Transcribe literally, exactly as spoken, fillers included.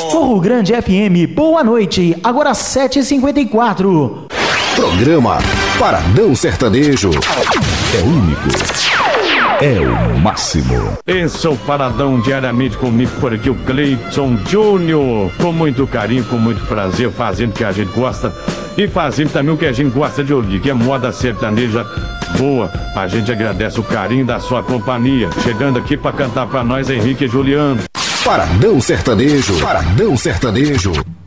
Forro Grande F M, boa noite. Agora sete e cinquenta e quatro. Programa Paradão Sertanejo. É único. É o máximo. Esse é o Paradão diariamente comigo por aqui, o Cleiton Júnior. Com muito carinho, com muito prazer, fazendo o que a gente gosta e fazendo também o que a gente gosta de ouvir, que é moda sertaneja boa. A gente agradece o carinho da sua companhia. Chegando aqui para cantar para nós, Henrique e Juliano. Paradão Sertanejo. Paradão Sertanejo.